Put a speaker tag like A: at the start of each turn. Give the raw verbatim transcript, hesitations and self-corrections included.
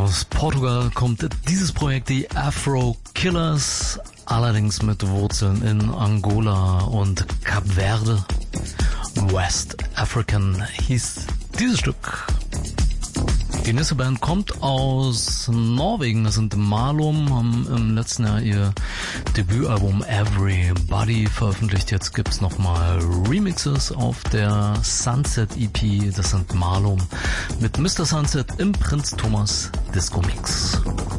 A: Aus Portugal kommt dieses Projekt, die Afro Killers, allerdings mit Wurzeln in Angola und Kap Verde. West African hieß dieses Stück. Die nächste Band kommt aus Norwegen, das sind Malum, haben im letzten Jahr ihr Debütalbum Everybody veröffentlicht. Jetzt gibt's nochmal Remixes auf der Sunset E P, das sind Malum mit Mister Sunset im Prinz Thomas Disco Mix.